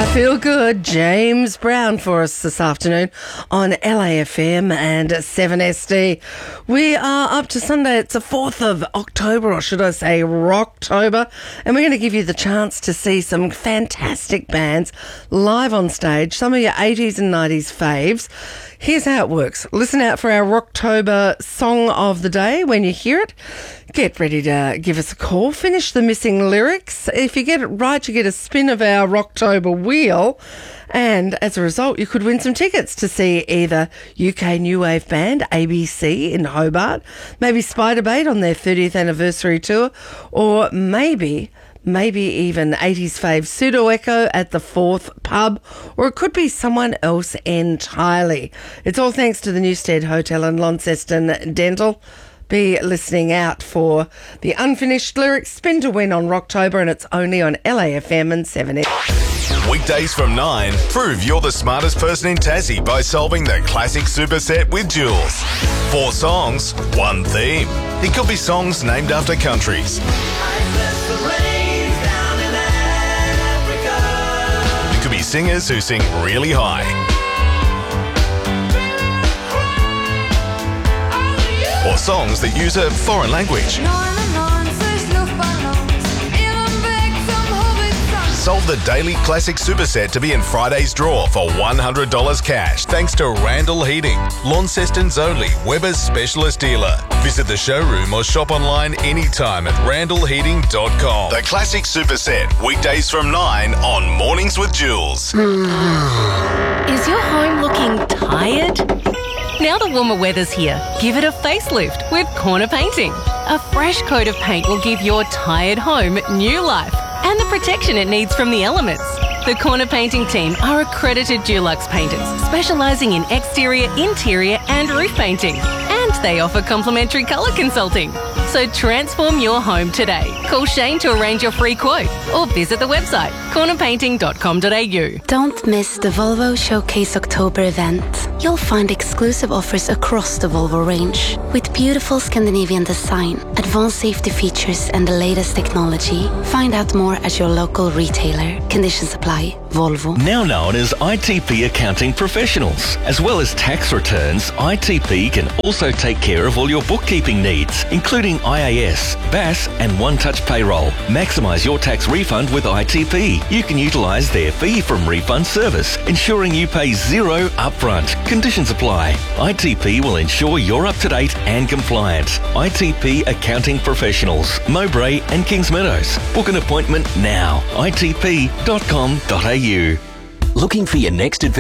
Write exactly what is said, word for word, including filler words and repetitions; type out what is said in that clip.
Feel good, James Brown for us this afternoon on L A F M and seven S D. We are up to Sunday. It's the fourth of October, or should I say Rocktober, and we're going to give you the chance to see some fantastic bands live on stage, some of your eighties and nineties faves. Here's how it works. Listen out for our Rocktober song of the day. When you hear it, get ready to give us a call. Finish the missing lyrics. If you get it right, you get a spin of our Rocktober wheel. And as a result, you could win some tickets to see either U K New Wave band A B C in Hobart, maybe Spiderbait on their thirtieth anniversary tour, or maybe... maybe even eighties fave Pseudo Echo at the Fourth Pub, or it could be someone else entirely. It's all thanks to the Newstead Hotel and Launceston Dental. Be listening out for the unfinished lyrics spin to win on Rocktober, and it's only on L A F M and seven S. Weekdays from nine, prove you're the smartest person in Tassie by solving the classic superset with Jules. Four songs, one theme. It could be songs named after countries. It could be singers who sing really high. Or songs that use a foreign language. Solve the Daily Classic Superset to be in Friday's draw for one hundred dollars cash, thanks to Randall Heating, Launceston's only Weber's specialist dealer. Visit the showroom or shop online anytime at randall heating dot com. The Classic Superset, weekdays from nine on Mornings with Jules. Is your home looking tired? Now the warmer weather's here, give it a facelift with Corner Painting. A fresh coat of paint will give your tired home new life and the protection it needs from the elements. The Corner Painting team are accredited Dulux painters, specialising in exterior, interior and roof painting. And they offer complimentary colour consulting. So transform your home today. Call Shane to arrange your free quote or visit the website corner painting dot com dot a u. Don't miss the Volvo Showcase October event. You'll find exclusive offers across the Volvo range with beautiful Scandinavian design, advanced safety features and the latest technology. Find out more at your local retailer. Conditions apply. Volvo. Now known as I T P Accounting Professionals. As well as tax returns, I T P can also take care of all your bookkeeping needs, including I A S, B A S and One Touch Payroll. Maximise your tax refund with I T P. You can utilise their fee from refund service, ensuring you pay zero upfront. Conditions apply. I T P will ensure you're up to date and compliant. I T P Accounting Professionals, Mowbray and Kings Meadows. Book an appointment now. I T P dot com dot a u. Looking for your next adventure?